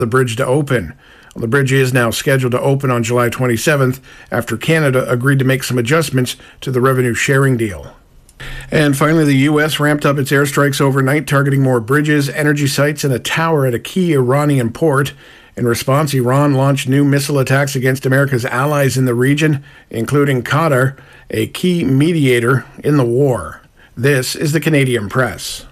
the bridge to open. The bridge is now scheduled to open on July 27th after Canada agreed to make some adjustments to the revenue sharing deal. And finally, the U.S. ramped up its airstrikes overnight, targeting more bridges, energy sites, and a tower at a key Iranian port. In response, Iran launched new missile attacks against America's allies in the region, including Qatar, a key mediator in the war. This is the Canadian Press.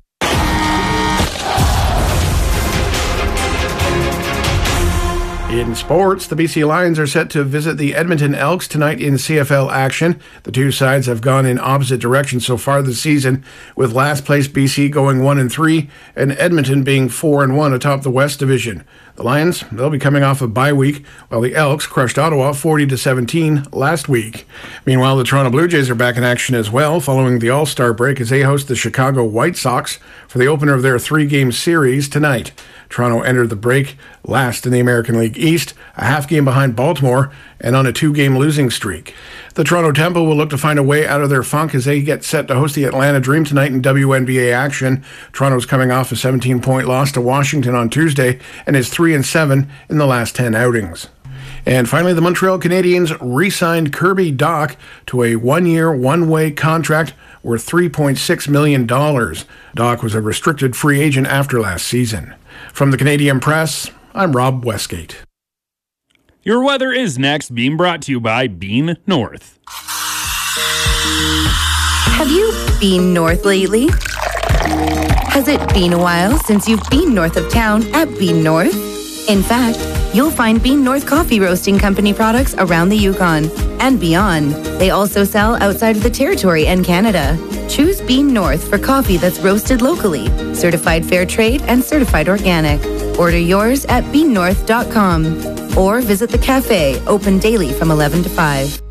In sports, the BC Lions are set to visit the Edmonton Elks tonight in CFL action. The two sides have gone in opposite directions so far this season, with last place BC going 1-3 and Edmonton being 4-1 atop the West Division. The Lions, they'll be coming off a bye week, while the Elks crushed Ottawa 40-17 last week. Meanwhile, the Toronto Blue Jays are back in action as well, following the All-Star break as they host the Chicago White Sox for the opener of their 3-game series tonight. Toronto entered the break last in the American League East, a half game behind Baltimore, and on a 2-game losing streak. The Toronto Temple will look to find a way out of their funk as they get set to host the Atlanta Dream tonight in WNBA action. Toronto's coming off a 17-point loss to Washington on Tuesday and is 3-7 in the last 10 outings. And finally, the Montreal Canadiens re-signed Kirby Dach to a 1-year, one-way contract worth $3.6 million. Dach was a restricted free agent after last season. From the Canadian Press, I'm Rob Westgate. Your weather is next, being brought to you by Bean North. Have you been north lately? Has it been a while since you've been north of town at Bean North? In fact, you'll find Bean North Coffee Roasting Company products around the Yukon and beyond. They also sell outside of the territory and Canada. Choose Bean North for coffee that's roasted locally, certified fair trade, and certified organic. Order yours at beannorth.com or visit the cafe, open daily from 11 to 5.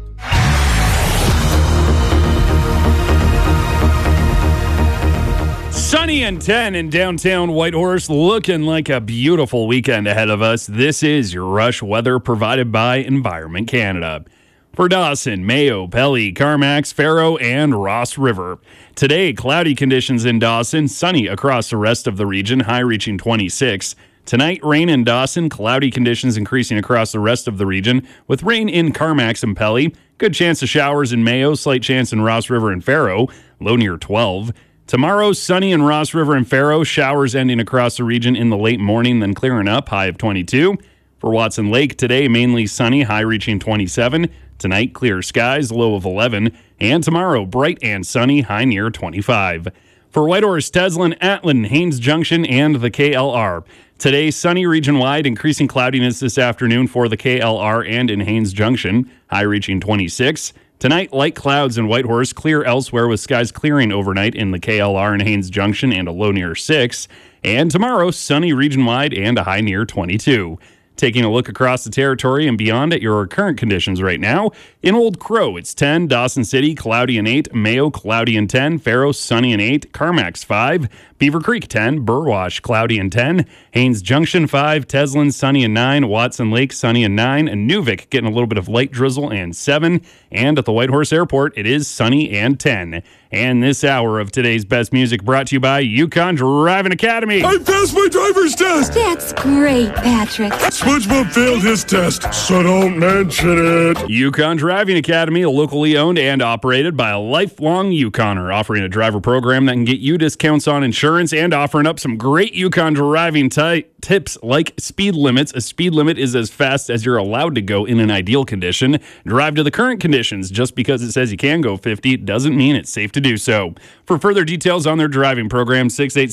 Sunny and 10 in downtown Whitehorse, looking like a beautiful weekend ahead of us. This is your Rush weather provided by Environment Canada. For Dawson, Mayo, Pelly, Carmacks, Faro, and Ross River. Today, cloudy conditions in Dawson, sunny across the rest of the region, high reaching 26. Tonight, rain in Dawson, cloudy conditions increasing across the rest of the region, with rain in Carmacks and Pelly. Good chance of showers in Mayo, slight chance in Ross River and Faro, low near 12. Tomorrow, sunny in Ross River and Faro, showers ending across the region in the late morning, then clearing up, high of 22. For Watson Lake, today, mainly sunny, high reaching 27. Tonight, clear skies, low of 11. And tomorrow, bright and sunny, high near 25. For Whitehorse, Teslin, Atlin, Haines Junction, and the KLR. Today, sunny region-wide, increasing cloudiness this afternoon for the KLR and in Haines Junction, high reaching 26. Tonight, light clouds in Whitehorse, clear elsewhere with skies clearing overnight in the KLR and Haines Junction and a low near 6. And tomorrow, sunny region-wide and a high near 22. Taking a look across the territory and beyond at your current conditions right now. In Old Crow, it's 10. Dawson City, cloudy and 8. Mayo, cloudy and 10. Faro, sunny and 8. Carmacks, 5. Beaver Creek, 10. Burwash, cloudy and 10. Haines Junction, 5. Teslin, sunny and 9. Watson Lake, sunny and 9. And Nuvik, getting a little bit of light drizzle and 7. And at the Whitehorse Airport, it is sunny and 10. And this hour of today's best music brought to you by Yukon Driving Academy. I passed my driver's test. That's great, Patrick. SpongeBob failed his test, so don't mention it. Yukon Driving Academy, locally owned and operated by a lifelong Yukoner, offering a driver program that can get you discounts on insurance and offering up some great Yukon driving tips like speed limits. A speed limit is as fast as you're allowed to go in an ideal condition. Drive to the current conditions. Just because it says you can go 50 doesn't mean it's safe to do so. For further details on their driving program,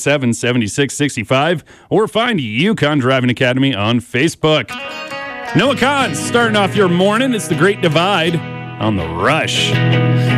687-7665, or find Yukon Driving Academy on Facebook. Noah Kahn starting off your morning. It's the Great Divide on The Rush.